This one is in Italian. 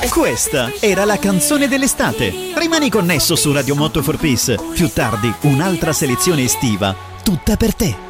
Questa era la canzone dell'estate. Rimani connesso su Radio Motto for Peace. Più tardi un'altra selezione estiva, tutta per te.